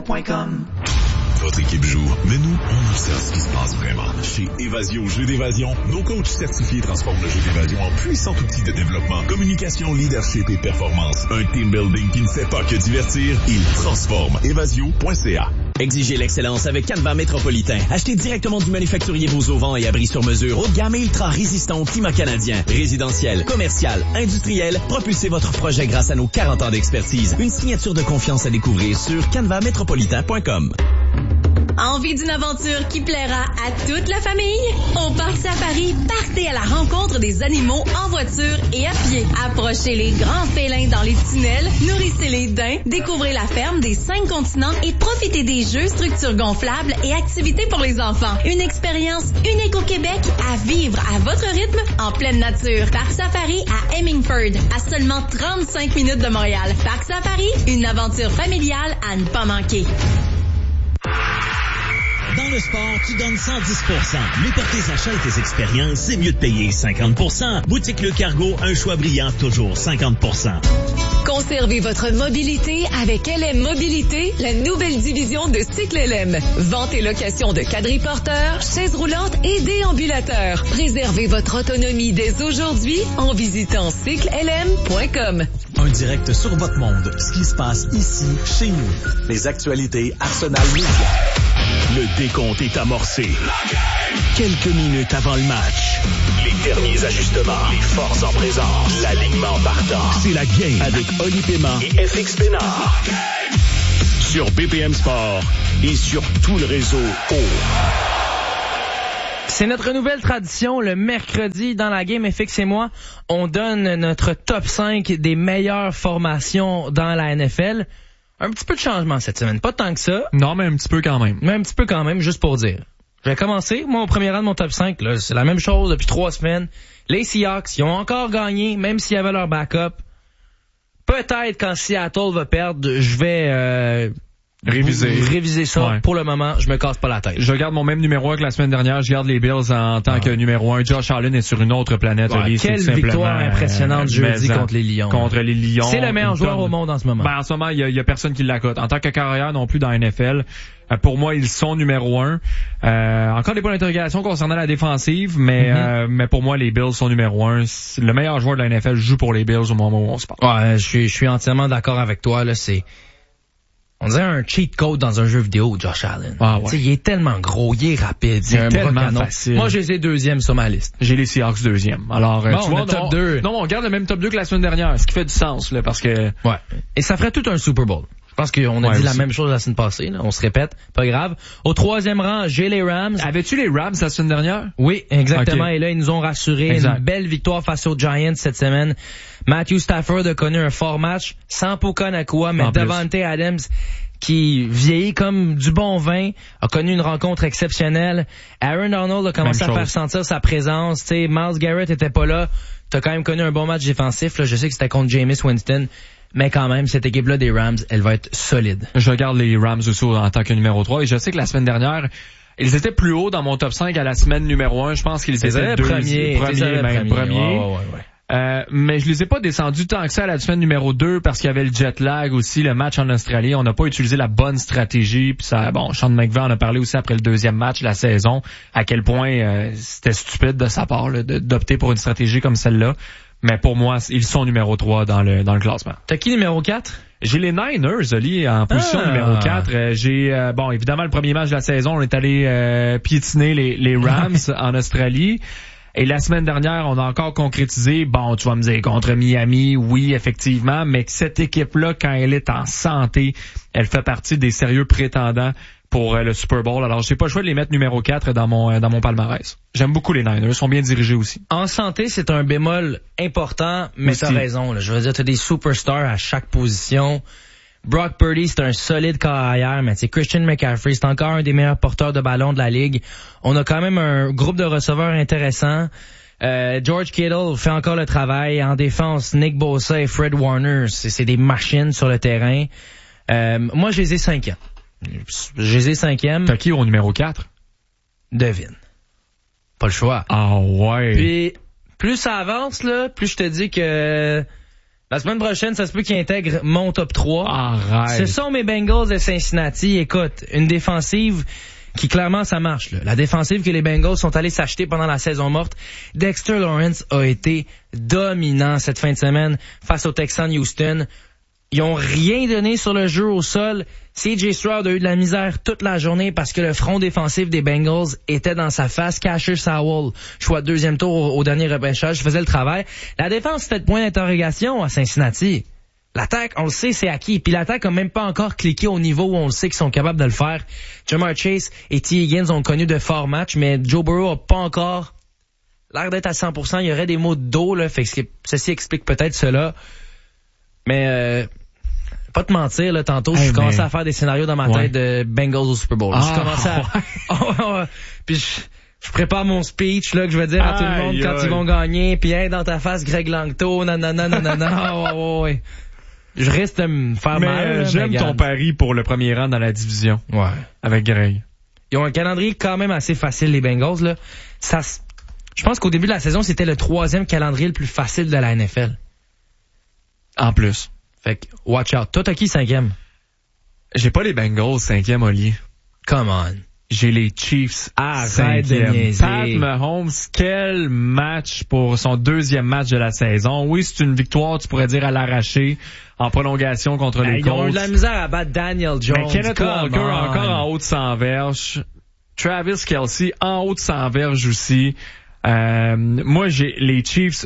Évasion.com. Votre équipe joue, mais nous, on observe ce qui se passe vraiment. Chez Évasion Jeux d'évasion, nos coachs certifiés transforment le jeu d'évasion en puissant outil de développement, communication, leadership et performance. Un team building qui ne fait pas que divertir, il transforme. Évasion.ca. Exigez l'excellence avec Canva Métropolitain. Achetez directement du manufacturier vos auvents et abris sur mesure haut de gamme et ultra résistants au climat canadien. Résidentiel, commercial, industriel, propulsez votre projet grâce à nos 40 ans d'expertise. Une signature de confiance à découvrir sur canvamétropolitain.com. Envie d'une aventure qui plaira à toute la famille? Au Parc Safari, partez à la rencontre des animaux en voiture et à pied. Approchez les grands félins dans les tunnels, nourrissez les daims, découvrez la ferme des 5 continents et profitez des jeux, structures gonflables et activités pour les enfants. Une expérience unique au Québec à vivre à votre rythme en pleine nature. Parc Safari à Hemingford, à seulement 35 minutes de Montréal. Parc Safari, une aventure familiale à ne pas manquer. Dans le sport, tu donnes 110%. Mais pour tes achats et tes expériences, c'est mieux de payer 50%. Boutique Le Cargo, un choix brillant, toujours 50%. Conservez votre mobilité avec LM Mobilité, la nouvelle division de Cycle LM. Vente et location de quadriporteurs, chaises roulantes et déambulateurs. Préservez votre autonomie dès aujourd'hui en visitant cyclelm.com. Un direct sur votre monde. Ce qui se passe ici, chez nous. Les actualités Arsenal Media. Le décompte est amorcé. Quelques minutes avant le match. Les derniers ajustements. Les forces en présence. L'alignement partant. C'est la game avec Oli Pema et FX Pénard. Sur BPM Sport et sur tout le réseau C'est notre nouvelle tradition, le mercredi dans la game FX et moi, on donne notre top 5 des meilleures formations dans la NFL. Un petit peu de changement cette semaine, pas tant que ça. Non, mais un petit peu quand même. Mais un petit peu quand même, juste pour dire. Je vais commencer, moi au premier rang de mon top 5, là, c'est la même chose depuis 3 semaines. Les Seahawks, ils ont encore gagné, même s'il y avait leur backup. Peut-être quand Seattle va perdre, je vais réviser ça. Ouais. Pour le moment, je me casse pas la tête. Je garde mon même numéro 1 que la semaine dernière. Je garde les Bills en tant que numéro 1. Josh Allen est sur une autre planète. Ouais, quelle victoire impressionnante jeudi contre les Lions. Contre les Lions. C'est le meilleur joueur au monde en ce moment. Ben, en ce moment, il y a personne qui l'accote. En tant que carrière non plus dans la NFL. Pour moi, ils sont numéro 1. Encore des points d'interrogation concernant la défensive, mais pour moi, les Bills sont numéro 1. Le meilleur joueur de la NFL joue pour les Bills au moment où on se parle. Ouais, je suis entièrement d'accord avec toi, là, on dirait un cheat code dans un jeu vidéo, Josh Allen. Ah ouais. Il est tellement gros, il est rapide, c'est tellement facile. Moi, j'ai les deuxièmes sur ma liste. J'ai les Seahawks deuxième. Alors, bon, tu vois, top 2. Non, on garde le même top 2 que la semaine dernière, ce qui fait du sens, là, parce que... Ouais. Et ça ferait tout un Super Bowl. Je pense qu'on a dit la même chose la semaine passée, là. On se répète, pas grave. Au 3e rang, j'ai les Rams. Avais-tu les Rams la semaine dernière? Oui, exactement. Okay. Et là, ils nous ont rassuré. Une belle victoire face aux Giants cette semaine. Matthew Stafford a connu un fort match, sans Puka Nacua, mais Davante Adams, qui vieillit comme du bon vin, a connu une rencontre exceptionnelle. Aaron Donald a commencé à faire sentir sa présence. T'sais, Myles Garrett était pas là. T'as quand même connu un bon match défensif. Là. Je sais que c'était contre Jameis Winston. Mais quand même, cette équipe-là des Rams, elle va être solide. Je regarde les Rams aussi en tant que numéro 3. Et je sais que la semaine dernière, ils étaient plus hauts dans mon top 5 à la semaine numéro 1. Je pense qu'ils étaient premiers. Ouais. Mais je les ai pas descendus tant que ça à la semaine numéro 2 parce qu'il y avait le jet lag aussi, le match en Australie. On n'a pas utilisé la bonne stratégie. Puis ça, Sean McVay en a parlé aussi après le 2e match de la saison, à quel point c'était stupide de sa part là, d'opter pour une stratégie comme celle-là. Mais pour moi, ils sont numéro 3 dans le classement. T'as qui numéro 4? J'ai les Niners, Oli, en position numéro 4. J'ai, évidemment, le premier match de la saison, on est allé piétiner les Rams en Australie. Et la semaine dernière, on a encore concrétisé, tu vas me dire, contre Miami, oui, effectivement, mais cette équipe-là, quand elle est en santé, elle fait partie des sérieux prétendants pour le Super Bowl. Alors, j'ai pas le choix de les mettre numéro 4 dans mon palmarès. J'aime beaucoup les Niners, ils sont bien dirigés aussi. En santé, c'est un bémol important, mais t'as raison. Là. Je veux dire, t'as des superstars à chaque position. Brock Purdy, c'est un solide carrière, mais Christian McCaffrey, c'est encore un des meilleurs porteurs de ballon de la ligue. On a quand même un groupe de receveurs intéressant. George Kittle fait encore le travail. En défense, Nick Bosa et Fred Warner, c'est des machines sur le terrain. Moi, je les ai 5e. T'as qui au numéro 4? Devine. Pas le choix. Ah ouais. Puis, plus ça avance, là, plus je te dis que La semaine prochaine, ça se peut qu'ils intègrent mon top 3. Arrête. Ce sont mes Bengals de Cincinnati. Écoute, une défensive qui clairement ça marche, là. La défensive que les Bengals sont allés s'acheter pendant la saison morte. Dexter Lawrence a été dominant cette fin de semaine face aux Texans Houston. Ils ont rien donné sur le jeu au sol. CJ Stroud a eu de la misère toute la journée parce que le front défensif des Bengals était dans sa face. Casher Sowell, choix de 2e tour au dernier repêchage, faisait le travail. La défense fait point d'interrogation à Cincinnati. L'attaque, on le sait, c'est acquis. Puis l'attaque a même pas encore cliqué au niveau où on le sait qu'ils sont capables de le faire. Ja'Marr Chase et T. Higgins ont connu de forts matchs, mais Joe Burrow a pas encore l'air d'être à 100%. Il y aurait des mots d'eau, là. Fait que ceci explique peut-être cela. Mais, pas te mentir, là, tantôt, je commençais à faire des scénarios dans ma tête de Bengals au Super Bowl. Je commençais à... Puis je prépare mon speech, là, que je vais dire à tout le monde quand ils vont gagner. Puis, hey, dans ta face, Greg Langto, nanana. Ouais. Je risque de me faire mal. J'aime ton pari pour le premier rang dans la division. Ouais. Avec Greg. Ils ont un calendrier quand même assez facile, les Bengals, là. Je pense qu'au début de la saison, c'était le 3e calendrier le plus facile de la NFL. En plus. Fait que, watch out. Toi, t'as qui 5e? J'ai pas les Bengals 5e, Oli. Come on. J'ai les Chiefs. Arrête de niaiser. Pat Mahomes, quel match pour son 2e match de la saison. Oui, c'est une victoire, tu pourrais dire, à l'arraché, en prolongation contre les Colts. Ils ont eu de la misère à battre Daniel Jones. Mais Kenneth Walker encore en haut de 100 verges. Travis Kelce en haut de 100 verges aussi. Moi, j'ai les Chiefs...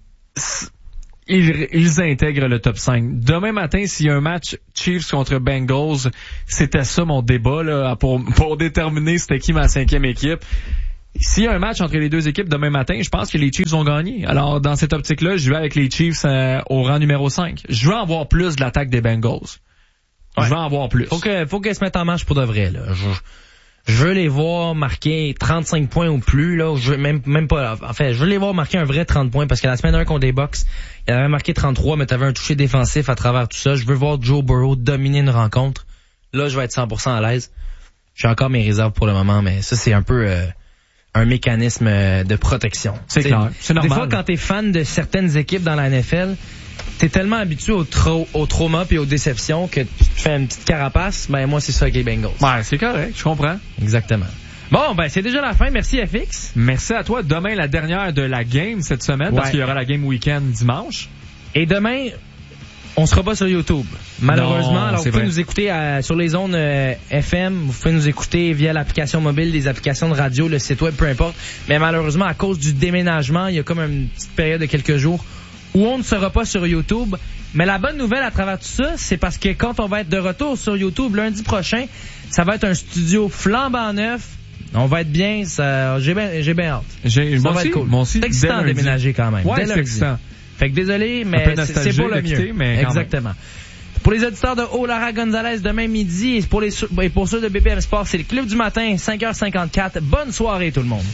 Ils intègrent le top 5. Demain matin, s'il y a un match Chiefs contre Bengals, c'était ça mon débat là pour déterminer c'était qui ma 5e équipe. S'il y a un match entre les deux équipes demain matin, je pense que les Chiefs vont gagner. Alors, dans cette optique-là, je vais avec les Chiefs au rang numéro 5. Je veux en voir plus de l'attaque des Bengals. Ouais. Je veux en voir plus. Faut qu'elles se mettent en marche pour de vrai, là. Je veux les voir marquer 35 points ou plus, là. Je veux même pas, en fait, je veux les voir marquer un vrai 30 points parce que la semaine 1 contre des Bucks, il avait marqué 33, mais t'avais un touché défensif à travers tout ça. Je veux voir Joe Burrow dominer une rencontre. Là, je vais être 100% à l'aise. J'ai encore mes réserves pour le moment, mais ça, c'est un peu, un mécanisme de protection. C'est clair. C'est normal. Des fois, quand t'es fan de certaines équipes dans la NFL, t'es tellement habitué au trauma puis aux déceptions que tu te fais une petite carapace. Ben, moi, c'est ça avec les Bengals. Ouais, c'est correct, je comprends. Exactement. Bon, ben, c'est déjà la fin. Merci, FX. Merci à toi. Demain, la dernière de la game cette semaine, parce qu'il y aura la game week-end dimanche. Et demain, on sera pas sur YouTube. Malheureusement. Alors, vous pouvez nous écouter sur les ondes FM. Vous pouvez nous écouter via l'application mobile, les applications de radio, le site web, peu importe. Mais malheureusement, à cause du déménagement, il y a comme une petite période de quelques jours où on ne sera pas sur YouTube. Mais la bonne nouvelle à travers tout ça, c'est parce que quand on va être de retour sur YouTube lundi prochain, ça va être un studio flambant neuf. On va être bien, j'ai bien hâte. Ça va être cool. C'est excitant de déménager quand même. Ouais, c'est excitant. Fait que désolé, mais c'est pour le mieux. Mais exactement. Pour les auditeurs de O'Lara Gonzalez demain midi et pour ceux de BPM Sport, c'est le Club du matin, 5h54. Bonne soirée tout le monde.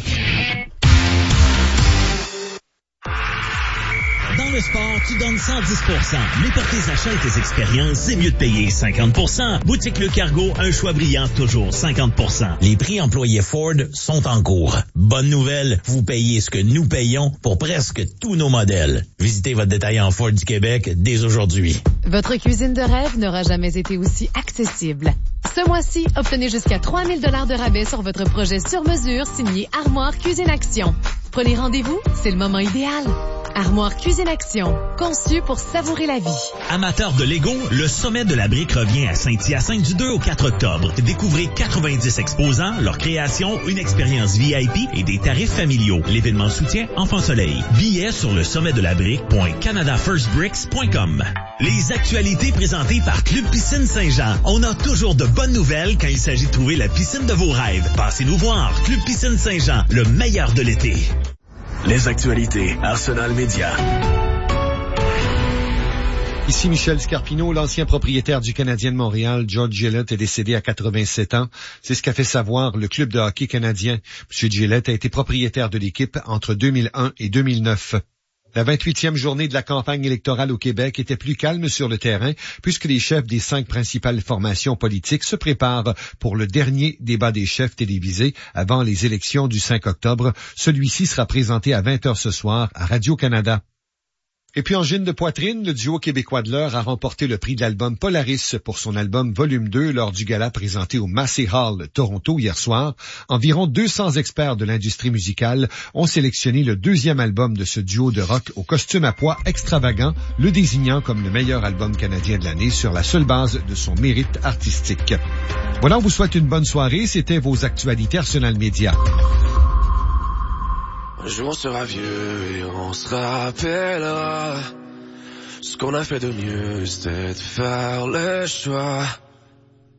Dans le sport, tu donnes 110%. Mais pour tes achats et tes expériences, c'est mieux de payer 50%. Boutique Le Cargo, un choix brillant, toujours 50%. Les prix employés Ford sont en cours. Bonne nouvelle, vous payez ce que nous payons pour presque tous nos modèles. Visitez votre détaillant Ford du Québec dès aujourd'hui. Votre cuisine de rêve n'aura jamais été aussi accessible. Ce mois-ci, obtenez jusqu'à 3 000 $ de rabais sur votre projet sur mesure signé Armoire Cuisine Action. Prenez rendez-vous, c'est le moment idéal. Armoire Cuisine Action, conçu pour savourer la vie. Amateurs de Lego, le Sommet de la Brique revient à Saint-Hyacinthe du 2 au 4 octobre. Découvrez 90 exposants, leur création, une expérience VIP et des tarifs familiaux. L'événement soutient Enfant Soleil. Billets sur le sommetdelabrik.canadafirstbricks.com. Les actualités présentées par Club Piscine Saint-Jean. On a toujours de bonnes nouvelles quand il s'agit de trouver la piscine de vos rêves. Passez nous voir. Club Piscine Saint-Jean, le meilleur de l'été. Les actualités Arsenal Média. Ici Michel Scarpino, l'ancien propriétaire du Canadien de Montréal, George Gillett, est décédé à 87 ans. C'est ce qu'a fait savoir le club de hockey canadien. M. Gillett a été propriétaire de l'équipe entre 2001 et 2009. La 28e journée de la campagne électorale au Québec était plus calme sur le terrain puisque les chefs des 5 principales formations politiques se préparent pour le dernier débat des chefs télévisé avant les élections du 5 octobre. Celui-ci sera présenté à 20h ce soir à Radio-Canada. Et puis en gym de poitrine, le duo québécois de l'heure a remporté le prix de l'album Polaris pour son album Volume 2 lors du gala présenté au Massey Hall Toronto hier soir. Environ 200 experts de l'industrie musicale ont sélectionné le deuxième album de ce duo de rock au costume à pois extravagant, le désignant comme le meilleur album canadien de l'année sur la seule base de son mérite artistique. Voilà, on vous souhaite une bonne soirée. C'était vos actualités Arsenal Média. Un jour on sera vieux et on se rappellera ce qu'on a fait de mieux, c'était de faire le choix